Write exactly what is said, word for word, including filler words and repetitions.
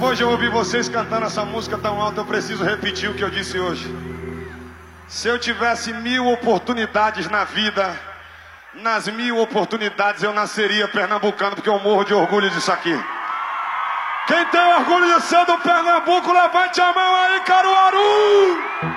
Depois de eu ouvir vocês cantando essa música tão alta, eu preciso repetir o que eu disse hoje. Se eu tivesse mil oportunidades na vida, nas mil oportunidades eu nasceria pernambucano, porque eu morro de orgulho disso aqui. Quem tem orgulho de ser do Pernambuco, levante a mão aí, Caruaru!